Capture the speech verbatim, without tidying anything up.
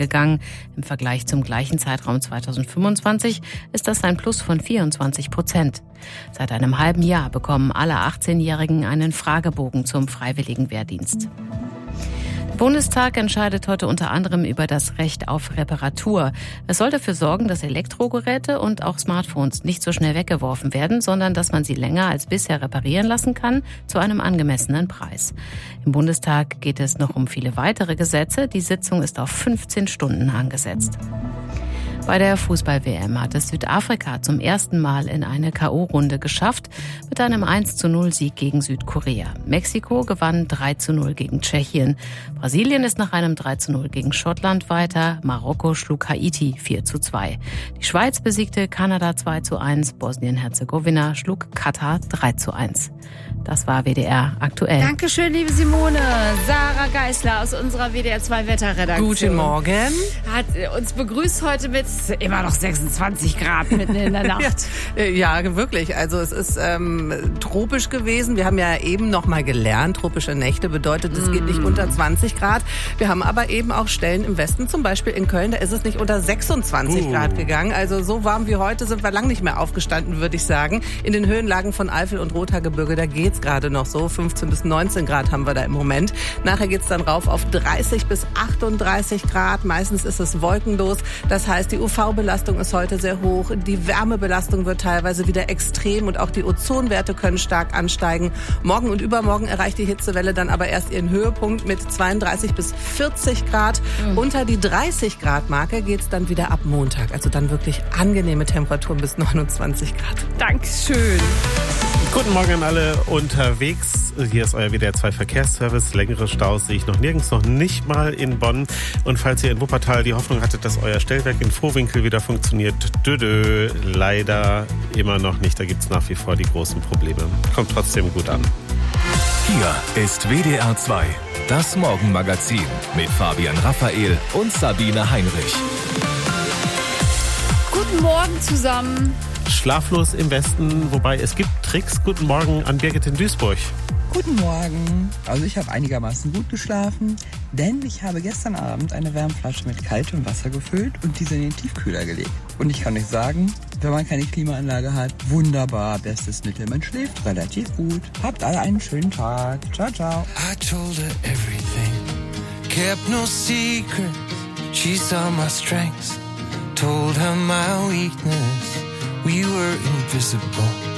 gegangen. Im Vergleich zum gleichen Zeitraum zweitausendfünfundzwanzig ist das ein Plus von vierundzwanzig Prozent. Seit einem halben Jahr bekommen alle achtzehnjährigen einen Fragebogen zum freiwilligen Wehrdienst. Der Bundestag entscheidet heute unter anderem über das Recht auf Reparatur. Es soll dafür sorgen, dass Elektrogeräte und auch Smartphones nicht so schnell weggeworfen werden, sondern dass man sie länger als bisher reparieren lassen kann, zu einem angemessenen Preis. Im Bundestag geht es noch um viele weitere Gesetze. Die Sitzung ist auf fünfzehn Stunden angesetzt. Bei der Fußball-W M hat es Südafrika zum ersten Mal in eine K O-Runde geschafft mit einem eins zu null Sieg gegen Südkorea. Mexiko gewann drei zu null gegen Tschechien. Brasilien ist nach einem drei zu null gegen Schottland weiter. Marokko schlug Haiti vier zu zwei. Die Schweiz besiegte Kanada zwei zu eins. Bosnien-Herzegowina schlug Katar drei zu eins. Das war W D R aktuell. Dankeschön, liebe Simone. Sarah Geisler aus unserer W D R zwei Wetterredaktion. Guten Morgen. Hat uns begrüßt heute mit immer noch sechsundzwanzig Grad mitten in der Nacht. ja, ja, wirklich. Also es ist ähm, tropisch gewesen. Wir haben ja eben noch mal gelernt, tropische Nächte bedeutet, es mm. geht nicht unter zwanzig Grad. Wir haben aber eben auch Stellen im Westen, zum Beispiel in Köln, da ist es nicht unter sechsundzwanzig uh. Grad gegangen. Also so warm wie heute sind wir lang nicht mehr aufgestanden, würde ich sagen. In den Höhenlagen von Eifel und Rothaargebirge, da geht's gerade noch so. fünfzehn bis neunzehn Grad haben wir da im Moment. Nachher geht's dann rauf auf dreißig bis achtunddreißig Grad. Meistens ist es wolkenlos. Das heißt, die U V-Belastung ist heute sehr hoch. Die Wärmebelastung wird teilweise wieder extrem und auch die Ozonwerte können stark ansteigen. Morgen und übermorgen erreicht die Hitzewelle dann aber erst ihren Höhepunkt mit zweiunddreißig bis vierzig Grad. Mhm. Unter die dreißig Grad Marke geht's dann wieder ab Montag. Also dann wirklich angenehme Temperaturen bis neunundzwanzig Grad. Dankeschön. Guten Morgen an alle unterwegs. Hier ist euer W D R zwei Verkehrsservice. Längere Staus sehe ich noch nirgends, noch nicht mal in Bonn. Und falls ihr in Wuppertal die Hoffnung hattet, dass euer Stellwerk in Vohwinkel wieder funktioniert, dödö, leider immer noch nicht. Da gibt es nach wie vor die großen Probleme. Kommt trotzdem gut an. Hier ist W D R zwei, das Morgenmagazin mit Fabian Raphael und Sabine Heinrich. Guten Morgen zusammen. Schlaflos im Westen, wobei es gibt Tricks. Guten Morgen an Birgit in Duisburg. Guten Morgen. Also ich habe einigermaßen gut geschlafen, denn ich habe gestern Abend eine Wärmflasche mit kaltem Wasser gefüllt und diese in den Tiefkühler gelegt. Und ich kann euch sagen, wenn man keine Klimaanlage hat, wunderbar, bestes Mittel. Man schläft relativ gut. Habt alle einen schönen Tag. Ciao, ciao. I told her everything, kept no secret. She saw my strengths, told her my weakness. We were invisible.